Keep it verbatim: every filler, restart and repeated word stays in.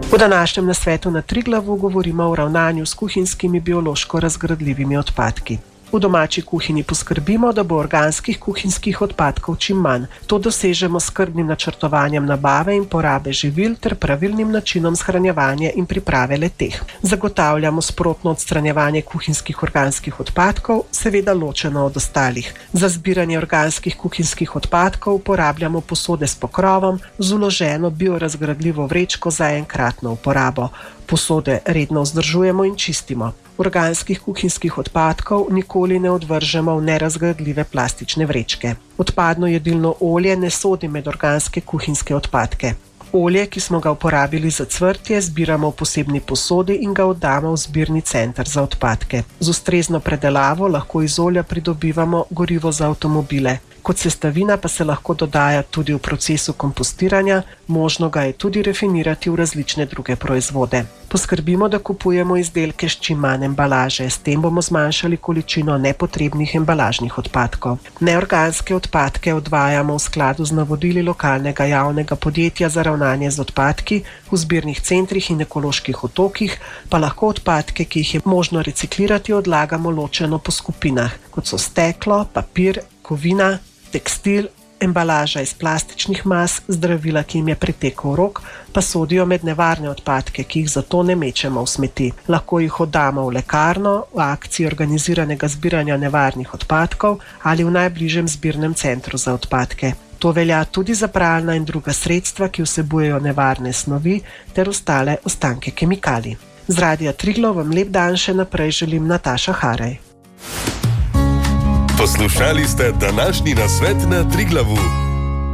V današnjem nasvetu na Triglavu govorimo o ravnanju s kuhinjskimi biološko razgradljivimi odpadki. V domači kuhinji poskrbimo, da bo organskih kuhinjskih odpadkov čim manj. To dosežemo s skrbnim načrtovanjem nabave in porabe živil ter pravilnim načinom shranjevanja in priprave le-teh. Zagotavljamo sprotno odstranjevanje kuhinjskih organskih odpadkov, seveda ločeno od ostalih. Za zbiranje organskih kuhinjskih odpadkov uporabljamo posode s pokrovom z vloženo biorazgradljivo vrečko za enkratno uporabo. Posode redno vzdržujemo in čistimo. Organskih kuhinjskih odpadkov nikoli ne odvržemo v nerazgradljive plastične vrečke. Odpadno jedilno olje ne sodi med organske kuhinjske odpadke. Olje, ki smo ga uporabili za cvrtje, zbiramo v posebni posodi in ga oddamo v zbirni center za odpadke. Z ustrezno predelavo lahko iz olja pridobivamo gorivo za avtomobile. Kot sestavina pa se lahko dodaja tudi v procesu kompostiranja, možno ga je tudi rafinirati v različne druge proizvode. Poskrbimo, da kupujemo izdelke s čim manj embalaže, s tem bomo zmanjšali količino nepotrebnih embalažnih odpadkov. Neorganske odpadke odvajamo v skladu z navodili lokalnega javnega podjetja za ravnanje z odpadki, v zbirnih centrih in ekoloških otokih, pa lahko odpadke, ki jih je možno reciklirati, odlagamo ločeno po skupinah, kot so steklo, papir, kovina, tekstil, embalaža iz plastičnih mas, zdravila, ki jim je pretekel rok, pa sodijo med nevarne odpadke, ki jih zato ne mečemo v smeti. Lahko jih oddamo v lekarno, v akciji organiziranega zbiranja nevarnih odpadkov ali v najbližjem zbirnem centru za odpadke. To velja tudi za pralna in druga sredstva, ki vsebujejo nevarne snovi ter ostale ostanke kemikalij. Z Radia Triglav vam lep dan še naprej želim Nataša Harej. Poslušali ste današnji nasvet na Triglavu.